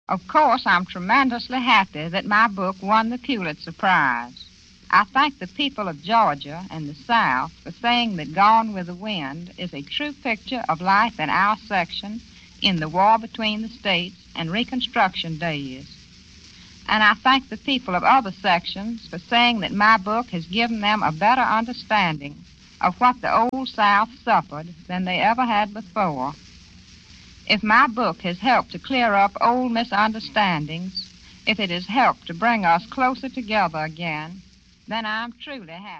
Of course, I'm tremendously happy that my book won the Pulitzer Prize. I thank the people of Georgia and the South for saying that Gone with the Wind is a true picture of life in our section in the war between the states and Reconstruction days. And I thank the people of other sections for saying that my book has given them a better understanding of what the Old South suffered than they ever had before. If my book has helped to clear up old misunderstandings, if it has helped to bring us closer together again, then I'm truly happy.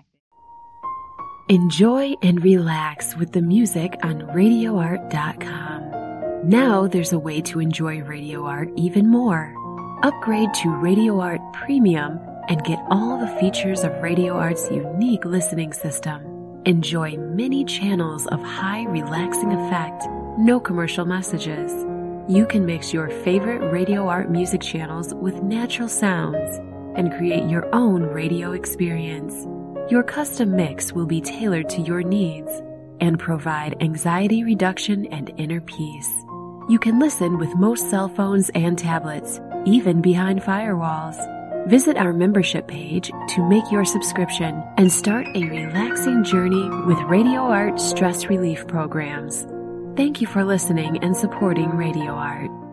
Enjoy and relax with the music on RadioArt.com. Now there's a way to enjoy Radio Art even more. Upgrade to Radio Art Premium and get all the features of Radio Art's unique listening system. Enjoy many channels of high relaxing effect, no commercial messages. You can mix your favorite Radio Art music channels with natural sounds and create your own radio experience. Your custom mix will be tailored to your needs and provide anxiety reduction and inner peace. You can listen with most cell phones and tablets, even behind firewalls. Visit our membership page to make your subscription and start a relaxing journey with Radio Art stress relief programs. Thank you for listening and supporting Radio Art.